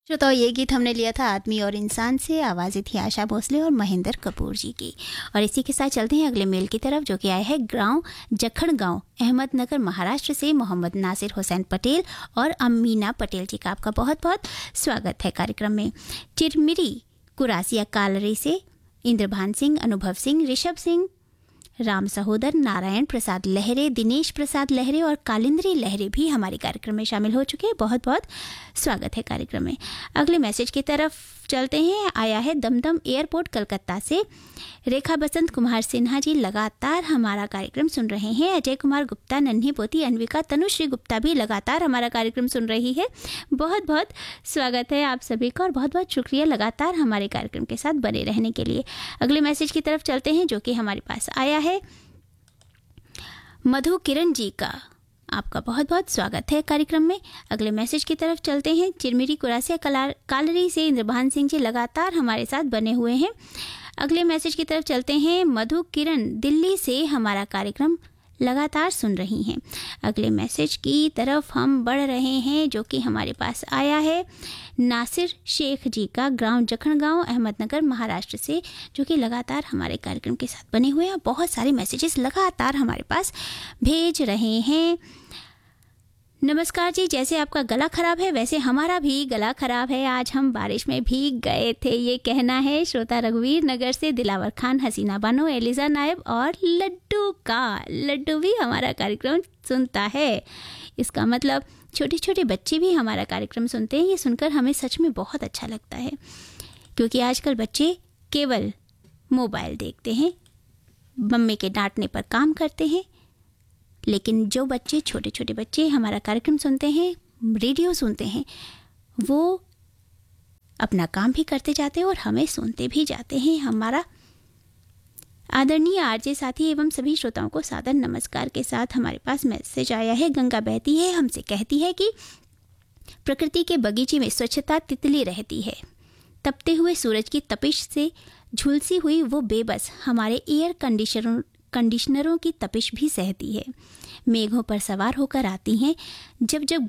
तो ये गीत हमने लिया था आदमी और इंसान से। आवाज़ें थी आशा भोसले और महेंद्र कपूर जी की। और इसी के साथ चलते हैं अगले मेल की तरफ, जो कि आया है गांव जखण गांव अहमदनगर महाराष्ट्र से मोहम्मद नासिर हुसैन पटेल और अमीना पटेल जी का आपका बहुत बहुत स्वागत है कार्यक्रम में। चिरमिरी कुरासिया कालरी से इंद्रभान सिंह, अनुभव सिंह, ऋषभ सिंह, राम सहोदर, नारायण प्रसाद लहरे, दिनेश प्रसाद लहरे और कालिंद्री लहरे भी हमारे कार्यक्रम में शामिल हो चुके हैं। बहुत बहुत स्वागत है कार्यक्रम में। अगले मैसेज की तरफ चलते हैं। आया है दमदम एयरपोर्ट कलकत्ता से रेखा बसंत कुमार सिन्हा जी लगातार हमारा कार्यक्रम सुन रहे हैं। अजय कुमार गुप्ता, नन्ही पोती अनविका, तनुश्री गुप्ता भी लगातार हमारा कार्यक्रम सुन रही है। बहुत बहुत स्वागत है आप सभी का और बहुत बहुत शुक्रिया लगातार हमारे कार्यक्रम के साथ बने रहने के लिए। अगले मैसेज की तरफ चलते हैं, जो कि हमारे पास आया है मधु किरण जी का। आपका बहुत बहुत स्वागत है कार्यक्रम में। अगले मैसेज की तरफ चलते हैं। चिरमिरी कुरासिया कालरी से इंद्रभान सिंह जी लगातार हमारे साथ बने हुए हैं। अगले मैसेज की तरफ चलते हैं। मधु किरण दिल्ली से हमारा कार्यक्रम लगातार सुन रही हैं। अगले मैसेज की तरफ हम बढ़ रहे हैं, जो कि हमारे पास आया है नासिर शेख जी का, गांव जखण गांव अहमदनगर महाराष्ट्र से, जो कि लगातार हमारे कार्यक्रम के साथ बने हुए हैं। बहुत सारे मैसेजेस लगातार हमारे पास भेज रहे हैं। नमस्कार जी, जैसे आपका गला खराब है वैसे हमारा भी गला खराब है। आज हम बारिश में भीग गए थे, ये कहना है श्रोता रघुवीर नगर से दिलावर खान, हसीना बानो, एलिजा नायब और लड्डू का। लड्डू भी हमारा कार्यक्रम सुनता है। इसका मतलब छोटे छोटे बच्चे भी हमारा कार्यक्रम सुनते हैं। ये सुनकर हमें सच में बहुत अच्छा लगता है, क्योंकि आजकल बच्चे केवल मोबाइल देखते हैं, मम्मी के डांटने पर काम करते हैं। लेकिन जो बच्चे, छोटे छोटे बच्चे हमारा कार्यक्रम सुनते हैं, रेडियो सुनते हैं, वो अपना काम भी करते जाते हैं और हमें सुनते भी जाते हैं। हमारा आदरणीय आरजे साथी एवं सभी श्रोताओं को सादर नमस्कार के साथ हमारे पास मैसेज आया है। गंगा बहती है हमसे कहती है कि प्रकृति के बगीचे में स्वच्छता तितली रहती है। तपते हुए सूरज की तपिश से झुलसी हुई वो बेबस हमारे एयर कंडीशनरों की तपिश भी सहती है। मेघों पर सवार होकर आती हैं जब जब